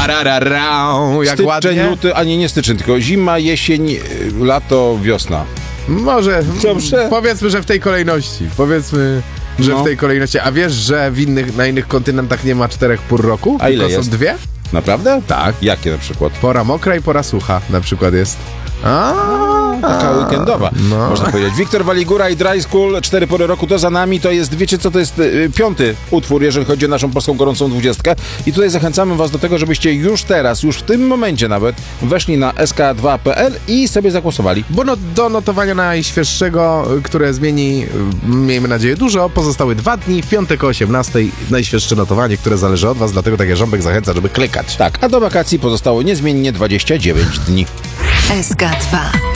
Jak Styczeń, ładnie. luty, a nie styczeń, tylko zima, jesień, lato, wiosna. Może, Dobrze. powiedzmy, że w tej kolejności. Powiedzmy, że No. w tej kolejności. A wiesz, że na innych kontynentach nie ma 4 pór roku? A ile tylko jest? są 2? Naprawdę? Tak. Jakie na przykład? Pora mokra i pora sucha na przykład jest. Taka weekendowa, No. można powiedzieć. Wiktor Waligura i Dry School, 4 pory roku to za nami. To jest, wiecie co, to jest 5. utwór, jeżeli chodzi o naszą polską gorącą 20. I tutaj zachęcamy was do tego, żebyście już teraz, już w tym momencie nawet, weszli na sk2.pl i sobie zagłosowali. Bo do notowania najświeższego, które zmieni, miejmy nadzieję, dużo, pozostały 2 dni. W piątek o 18:00 najświeższe notowanie, które zależy od was, dlatego tak jak Ząbek zachęca, żeby klikać. Tak, a do wakacji pozostało niezmiennie 29 dni. SK2